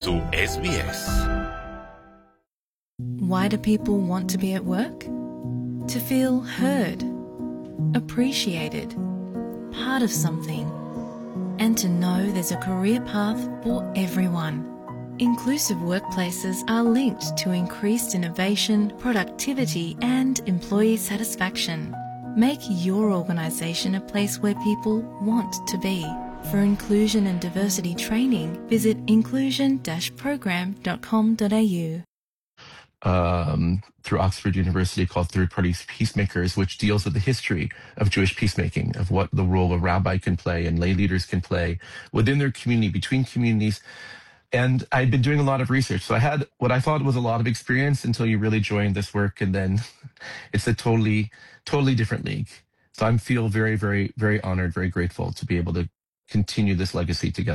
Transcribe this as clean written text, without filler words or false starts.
su SBS. Why do people want to be at work? To feel heard, appreciated, part of something, and to know there's a career path for everyone. Inclusive workplaces are linked to increased innovation, productivity, and employee satisfaction. Make your organisation a place where people want to be. For inclusion and diversity training, visit inclusion-program.com.au. Through Oxford University called Third Party Peacemakers, which deals with the history of Jewish peacemaking, of what the role a rabbi can play and lay leaders can play within their community, between communities. And I'd been doing a lot of research. So I had what I thought was a lot of experience until you really joined this work. And then it's a totally different league. So I feel very, very, very honored, very grateful to be able to continue this legacy together.